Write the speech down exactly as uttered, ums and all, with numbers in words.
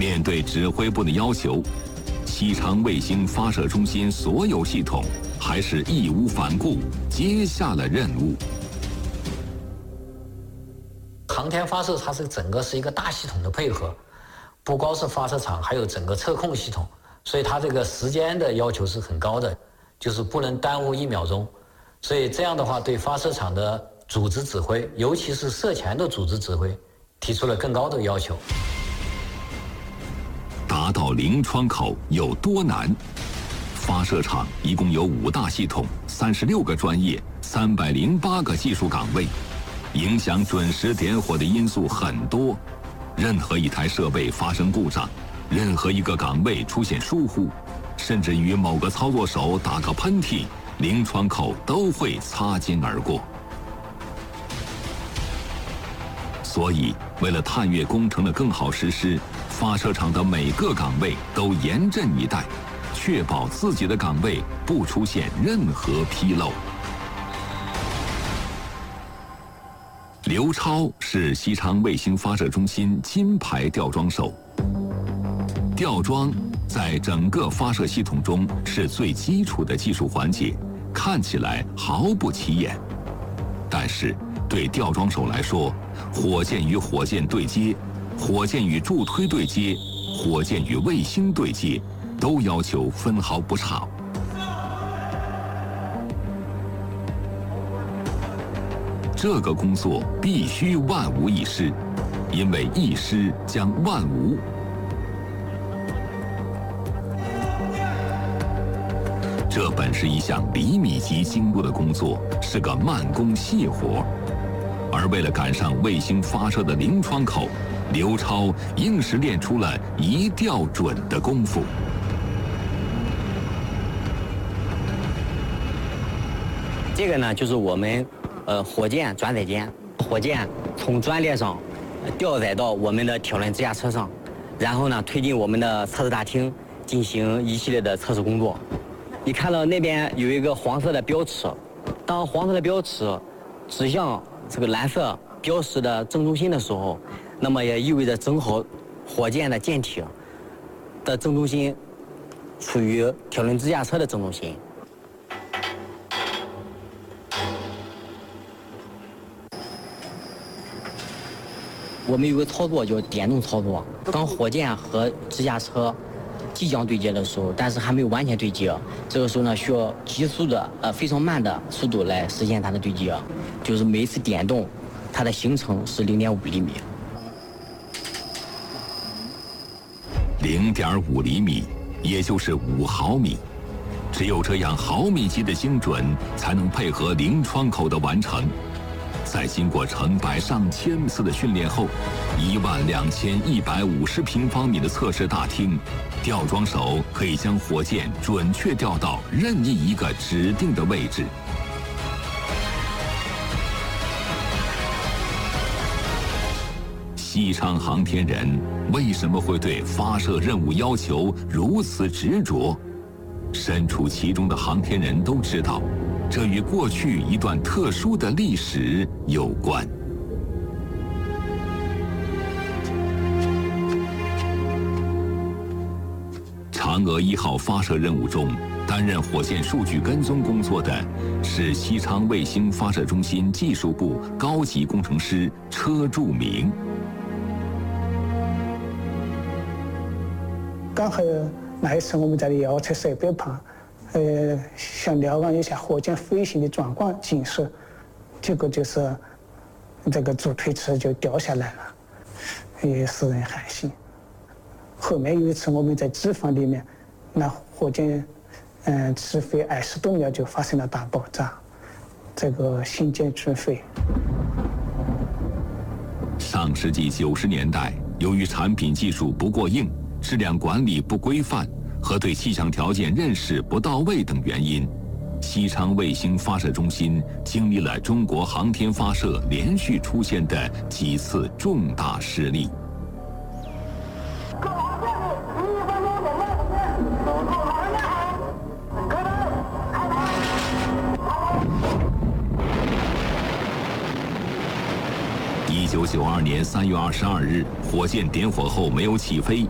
面对指挥部的要求，西昌卫星发射中心所有系统还是义无反顾接下了任务。 航天发射它是整个是一个大系统的配合，不光是发射场，还有整个测控系统，所以它这个时间的要求是很高的，就是不能耽误一秒钟。所以这样的话，对发射场的组织指挥，尤其是射前的组织指挥，提出了更高的要求。 达到零窗口有多难？发射场一共有五大系统、三十六个专业、三百零八个技术岗位，影响准时点火的因素很多。任何一台设备发生故障，任何一个岗位出现疏忽，甚至于某个操作手打个喷嚏，零窗口都会擦肩而过。所以，为了探月工程的更好实施，发射场的每个岗位都严阵以待，确保自己的岗位不出现任何纰漏。刘超是西昌卫星发射中心金牌吊装手。吊装在整个发射系统中是最基础的技术环节，看起来毫不起眼。但是对吊装手来说，火箭与火箭对接，火箭与助推对接，火箭与卫星对接，都要求分毫不差。这个工作必须万无一失，因为一失将万无。这本是一项厘米级精度的工作，是个慢工细活。而为了赶上卫星发射的零窗口，刘超硬是练出了一吊准的功夫。 这个呢，就是我们呃火箭转载件，火箭从转列上吊载到我们的铁轮支架车上，然后呢推进我们的测试大厅进行一系列的测试工作。你看到那边有一个黄色的标尺，当黄色的标尺指向这个蓝色标识的正中心的时候，那么也意味着正好火箭的舰体的正中心处于铁轮支架车的正中心。我们有个操作叫点动操作，当火箭和支架车即将对接的时候，但是还没有完全对接，这个时候呢需要急速的呃非常慢的速度来实现它的对接，就是每一次点动，它的行程是零点五厘米。 零点五厘米，也就是五毫米，只有这样毫米级的精准，才能配合零窗口的完成。在经过成百上千次的训练后，一万两千一百五十平方米的测试大厅，吊装手可以将火箭准确吊到任意一个指定的位置。西昌航天人为什么会对发射任务要求如此执着？身处其中的航天人都知道，这与过去一段特殊的历史有关。嫦娥一号发射任务中，担任火箭数据跟踪工作的是西昌卫星发射中心技术部高级工程师车柱明。 刚好那一次我们在遥测设备旁，呃，想瞭望一下火箭飞行的状况景色，结果就是这个主推迟就掉下来了，也使人寒心。后面有一次我们在机房里面，那火箭嗯起飞二十多秒就发生了大爆炸，这个星舰坠毁。 上世纪九十年代，由于产品技术不过硬，质量管理不规范和对气象条件认识不到位等原因，西昌卫星发射中心经历了中国航天发射连续出现的几次重大失利。一九九二年三月二十二日，火箭点火后没有起飞，